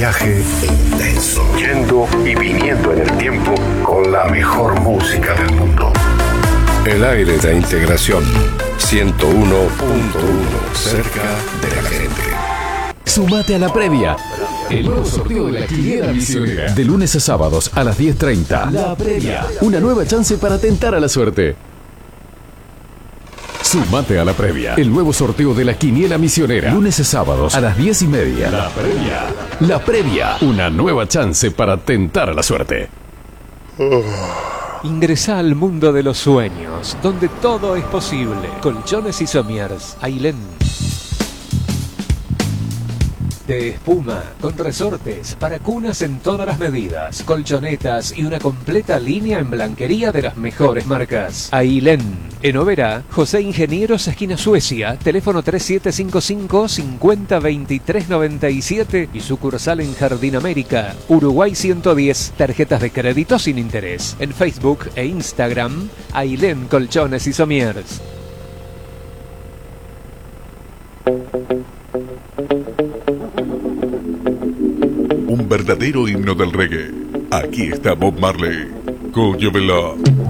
viaje intenso, yendo y viniendo en el tiempo con la mejor música del mundo. El aire de integración 101.1, cerca de la gente. Sumate a la previa. El nuevo sorteo de la Quiniela Misionera. De lunes a sábados a las 10:30. La previa. Una nueva chance para tentar a la suerte. Sumate a la previa. El nuevo sorteo de la Quiniela Misionera. Lunes a sábados a las 10:30. La previa. La previa. Una nueva chance para tentar a la suerte. Ingresa al mundo de los sueños, donde todo es posible. Colchones y Somiers, Ailén. De espuma, con resortes, para cunas en todas las medidas, colchonetas y una completa línea en blanquería de las mejores marcas. Ailén. En Oberá, José Ingenieros, esquina Suecia, teléfono 3755-502397 y sucursal en Jardín América, Uruguay 110, tarjetas de crédito sin interés. En Facebook e Instagram, Ailén Colchones y Somiers. Un verdadero himno del reggae. Aquí está Bob Marley. Coño, vela.